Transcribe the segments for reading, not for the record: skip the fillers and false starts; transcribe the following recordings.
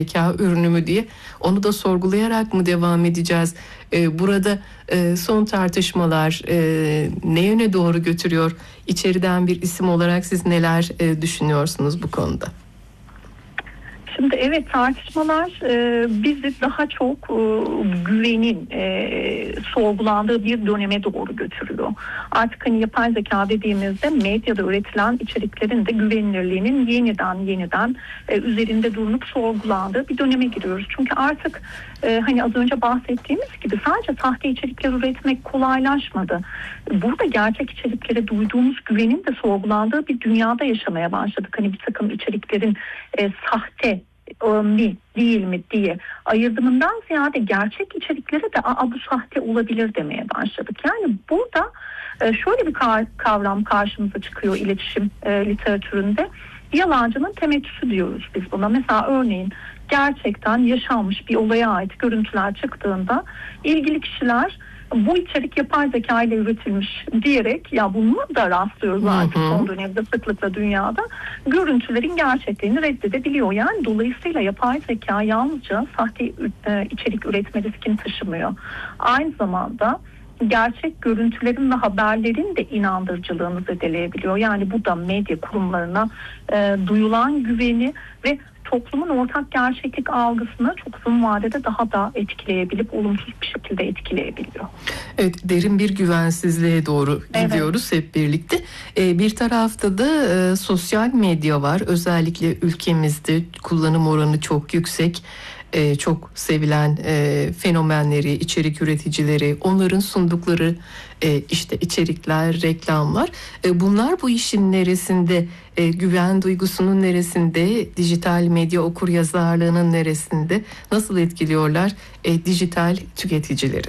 zeka ürünü mü diye, onu da sorgulayarak mı devam edeceğiz? Burada son tartışmalar ne yöne doğru götürüyor? İçeriden bir isim olarak siz neler düşünüyorsunuz bu konuda? Şimdi evet, tartışmalar bizi daha çok güvenin sorgulandığı bir döneme doğru götürüyor. Artık hani yapay zeka dediğimizde medyada üretilen içeriklerin de güvenilirliğinin yeniden üzerinde durup sorgulandığı bir döneme giriyoruz. Çünkü artık hani az önce bahsettiğimiz gibi sadece sahte içerikler üretmek kolaylaşmadı. Burada gerçek içeriklere duyduğumuz güvenin de sorgulandığı bir dünyada yaşamaya başladık. Hani bir takım içeriklerin sahte mi değil mi diye ayırdığımdan ziyade gerçek içeriklere de bu sahte olabilir demeye başladık. Yani burada şöyle bir kavram karşımıza çıkıyor iletişim literatüründe. Yalancının temettüsü diyoruz biz buna. Mesela örneğin gerçekten yaşanmış bir olaya ait görüntüler çıktığında ilgili kişiler bu içerik yapay zeka ile üretilmiş diyerek, ya bunu da rastlıyoruz artık son dönemde sıklıkla dünyada, görüntülerin gerçekliğini reddedebiliyor. Yani dolayısıyla yapay zeka yalnızca sahte içerik üretme riskini taşımıyor. Aynı zamanda gerçek görüntülerin ve haberlerin de inandırıcılığını zedeleyebiliyor. Yani bu da medya kurumlarına duyulan güveni ve toplumun ortak gerçeklik algısını çok uzun vadede daha da etkileyebilip olumsuz bir şekilde etkileyebiliyor. Evet, derin bir güvensizliğe doğru gidiyoruz hep birlikte. Bir tarafta da sosyal medya var. Özellikle ülkemizde kullanım oranı çok yüksek. Çok sevilen fenomenleri, içerik üreticileri, onların sundukları işte içerikler, reklamlar. Bunlar bu işin neresinde, güven duygusunun neresinde, dijital medya okuryazarlığının neresinde, nasıl etkiliyorlar dijital tüketicileri?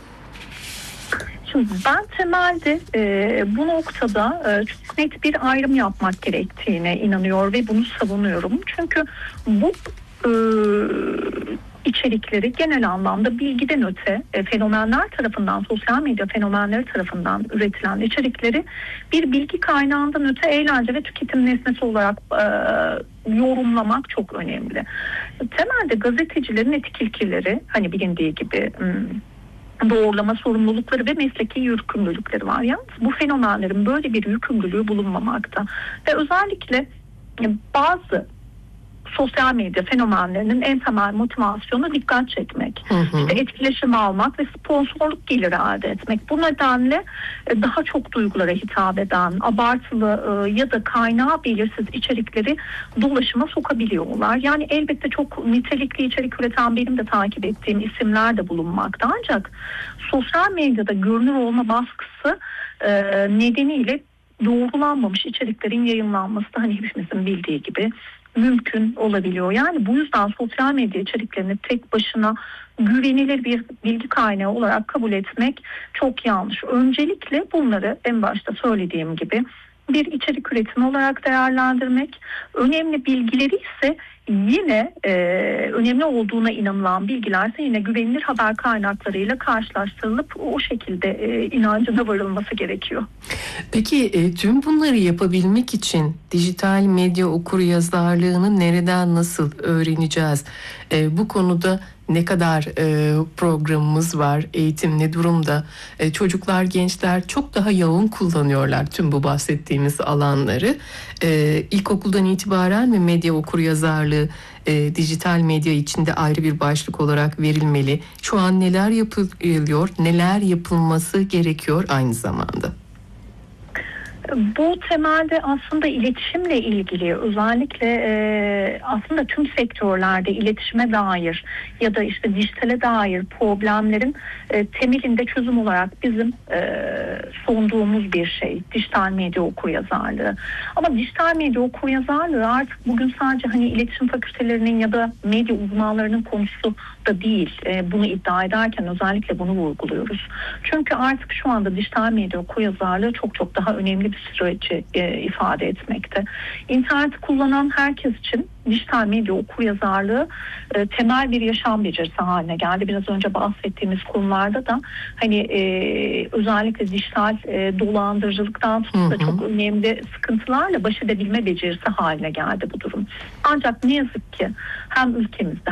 Şimdi ben temelde bu noktada çok net bir ayrım yapmak gerektiğine inanıyor ve bunu savunuyorum. Çünkü bu içerikleri genel anlamda bilgiden öte fenomenler tarafından, sosyal medya fenomenleri tarafından üretilen içerikleri bir bilgi kaynağından öte eğlence ve tüketim nesnesi olarak yorumlamak çok önemli. Temelde gazetecilerin etik ilkeleri, hani bilindiği gibi doğrulama sorumlulukları ve mesleki yükümlülükleri var. Yalnız bu fenomenlerin böyle bir yükümlülüğü bulunmamakta ve özellikle bazı sosyal medya fenomenlerinin en temel motivasyonu dikkat çekmek, işte etkileşim almak ve sponsorluk geliri elde etmek. Bu nedenle daha çok duygulara hitap eden, abartılı ya da kaynağı belirsiz içerikleri dolaşıma sokabiliyorlar. Yani elbette çok nitelikli içerik üreten, benim de takip ettiğim isimler de bulunmakta. Ancak sosyal medyada görünür olma baskısı nedeniyle doğrulanmamış içeriklerin yayınlanması da hani hepimizin bildiği gibi mümkün olabiliyor. Yani bu yüzden sosyal medya içeriklerini tek başına güvenilir bir bilgi kaynağı olarak kabul etmek çok yanlış. Öncelikle bunları en başta söylediğim gibi bir içerik üretimi olarak değerlendirmek, önemli bilgileri ise yine önemli olduğuna inanılan bilgilerse yine güvenilir haber kaynaklarıyla karşılaştırılıp o şekilde inancına varılması gerekiyor. Peki tüm bunları yapabilmek için dijital medya okuryazarlığını nereden, nasıl öğreneceğiz? Bu konuda ne kadar programımız var, eğitim ne durumda? Çocuklar, gençler çok daha yoğun kullanıyorlar tüm bu bahsettiğimiz alanları. İlkokuldan itibaren mi medya okuryazarlığı dijital medya içinde ayrı bir başlık olarak verilmeli? Şu an neler yapılıyor, neler yapılması gerekiyor aynı zamanda? Bu temelde aslında iletişimle ilgili, özellikle aslında tüm sektörlerde iletişime dair ya da işte dijitale dair problemlerin temelinde çözüm olarak bizim sunduğumuz bir şey dijital medya okuryazarlığı. Ama dijital medya okuryazarlığı artık bugün sadece hani iletişim fakültelerinin ya da medya uzmanlarının konusu da değil. Bunu iddia ederken özellikle bunu vurguluyoruz. Çünkü artık şu anda dijital medya okuryazarlığı çok çok daha önemli bir süreci ifade etmekte. İnterneti kullanan herkes için dijital medya okuryazarlığı temel bir yaşam becerisi haline geldi. Biraz önce bahsettiğimiz konularda da hani özellikle dijital dolandırıcılıktan tutup da çok önemli sıkıntılarla baş edebilme becerisi haline geldi bu durum. Ancak ne yazık ki hem ülkemizde